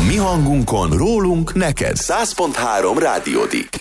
mi hangunkon, rólunk, neked. 100.3 Rádiódik.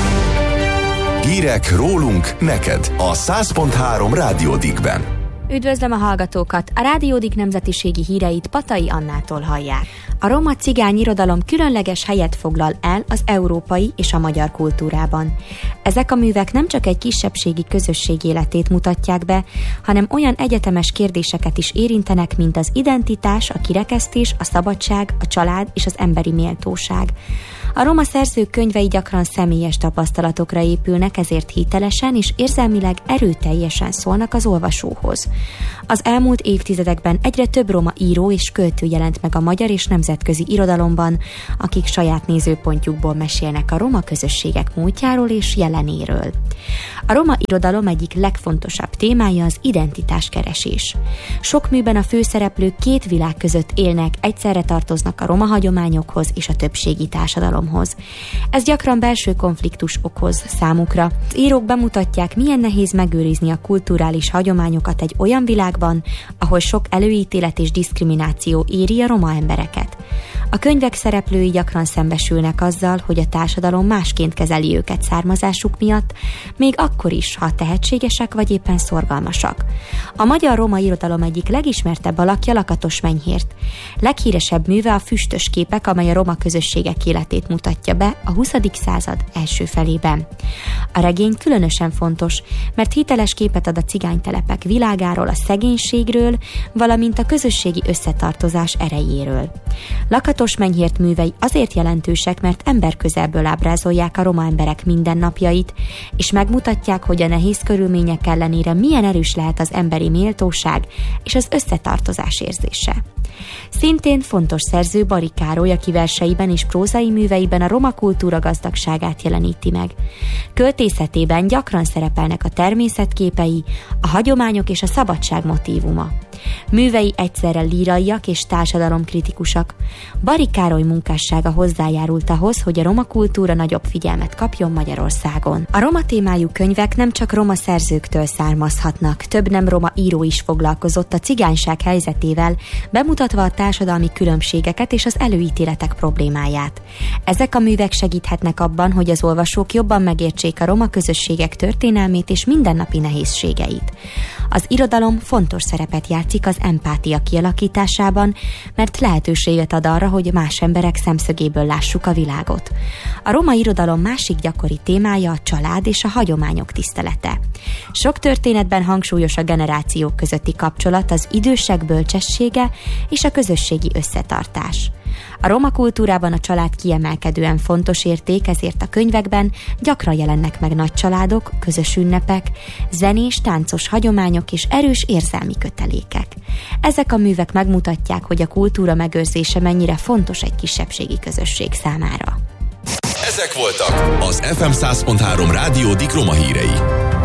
Hírek rólunk, neked. A 100.3 Rádiódikben. Üdvözlöm a hallgatókat! A Rádiódik nemzetiségi híreit Patai Annától hallják. A roma cigány irodalom különleges helyet foglal el az európai és a magyar kultúrában. Ezek a művek nem csak egy kisebbségi közösség életét mutatják be, hanem olyan egyetemes kérdéseket is érintenek, mint az identitás, a kirekesztés, a szabadság, a család és az emberi méltóság. A roma szerzők könyvei gyakran személyes tapasztalatokra épülnek, ezért hitelesen és érzelmileg erőteljesen szólnak az olvasóhoz. Az elmúlt évtizedekben egyre több roma író és költő jelent meg a magyar és nemzetközi irodalomban, akik saját nézőpontjukból mesélnek a roma közösségek múltjáról és jelenéről. A roma irodalom egyik legfontosabb témája az identitáskeresés. Sok műben a főszereplők két világ között élnek, egyszerre tartoznak a roma hagyományokhoz és a többségi társadalomhoz. Ez gyakran belső konfliktus okoz számukra. Az írók bemutatják, milyen nehéz megőrizni a kulturális hagyományokat egy olyan világban, ahol sok előítélet és diszkrimináció éri a roma embereket. A könyvek szereplői gyakran szembesülnek azzal, hogy a társadalom másként kezeli őket származásuk miatt, még akkor is, ha tehetségesek vagy éppen szorgalmasak. A magyar roma irodalom egyik legismertebb alakja Lakatos Menyhért. Leghíresebb műve a Füstös képek, amely a roma közösségek életét mutatja be a 20. század első felében. A regény különösen fontos, mert hiteles képet ad a cigánytelepek világáról, a szegénységről, valamint a közösségi összetartozás erejéről. Lakatos Menyhért művei azért jelentősek, mert emberközelből ábrázolják a roma emberek mindennapjait, és megmutatják, hogy a nehéz körülmények ellenére milyen erős lehet az emberi méltóság és az összetartozás érzése. Szintén fontos szerző Bari Károly, aki verseiben és prózai műveiben a roma kultúra gazdagságát jeleníti meg. Költészetében gyakran szerepelnek a természetképei, a hagyományok és a szabadság motívuma. Művei egyszerre líraiak és társadalomkritikusak. Bari Károly munkássága hozzájárult ahhoz, hogy a roma kultúra nagyobb figyelmet kapjon Magyarországon. A roma témájú könyvek nem csak roma szerzőktől származhatnak, több nem roma író is foglalkozott a cigányság helyzetével, bemutatva a társadalmi különbségeket és az előítéletek problémáját. Ezek a művek segíthetnek abban, hogy az olvasók jobban megértsék a roma közösségek történelmét és mindennapi nehézségeit. Az irodalom fontos szerepet játszik az empátia kialakításában, mert lehetőséget ad arra, hogy más emberek szemszögéből lássuk a világot. A roma irodalom másik gyakori témája a család és a hagyományok tisztelete. Sok történetben hangsúlyos a generációk közötti kapcsolat, az idősek bölcsessége és a közösségi összetartás. A roma kultúrában a család kiemelkedően fontos érték, ezért a könyvekben gyakran jelennek meg nagy családok, közös ünnepek, zenés, táncos hagyományok és erős érzelmi kötelékek. Ezek a művek megmutatják, hogy a kultúra megőrzése mennyire fontos egy kisebbségi közösség számára. Ezek voltak az FM 100.3 Rádiódik roma hírei.